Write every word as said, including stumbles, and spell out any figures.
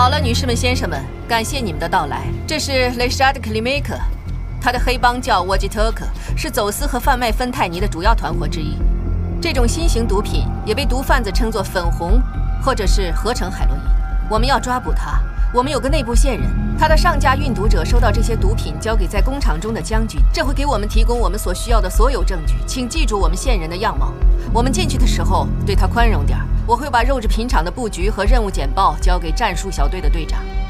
好了，女士们、先生们，感谢你们的到来。这是雷沙德克里梅克，他的黑帮叫沃吉特克，是走私和贩卖芬太尼的主要团伙之一。这种新型毒品也被毒贩子称作粉红或者是合成海洛因。我们要抓捕他。我们有个内部线人，他的上家运毒者收到这些毒品，交给在工厂中的将军，这会给我们提供我们所需要的所有证据。请记住我们线人的样貌。我们进去的时候对他宽容点，我会把肉质品厂的布局和任务简报交给战术小队的队长。